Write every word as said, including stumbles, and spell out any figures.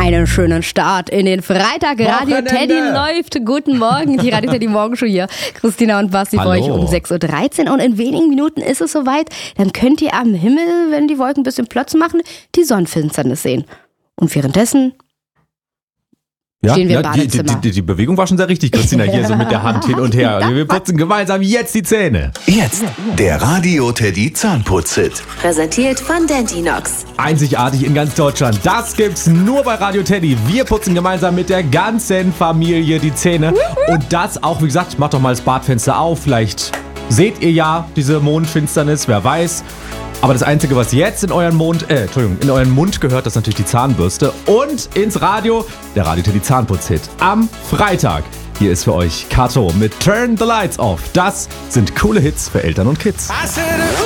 Einen schönen Start in den Freitag. Radio Teddy läuft. Guten Morgen, die Radio Teddy Morgenshow hier. Christina und Basti für euch um sechs Uhr dreizehn und in wenigen Minuten ist es soweit. Dann könnt ihr am Himmel, wenn die Wolken ein bisschen Platz machen, die Sonnenfinsternis sehen. Und währenddessen ja, stehen wir ja, im Badezimmer. Die, die, die Bewegung war schon sehr richtig, Christina, hier so mit der Hand hin und her. Wir putzen gemeinsam jetzt die Zähne. Jetzt der Radio Teddy Zahnputz-Hit. Präsentiert von Dentinox. Einzigartig in ganz Deutschland. Das gibt's nur bei Radio Teddy. Wir putzen gemeinsam mit der ganzen Familie die Zähne. Und das auch, wie gesagt, macht doch mal das Badfenster auf. Vielleicht seht ihr ja diese Mondfinsternis, wer weiß. Aber das Einzige, was jetzt in euren Mund, äh, Entschuldigung, in euren Mund gehört, das ist natürlich die Zahnbürste. Und ins Radio, der Radio Teddy Zahnputz-Hit. Am Freitag. Hier ist für euch Kato mit Turn the Lights Off. Das sind coole Hits für Eltern und Kids.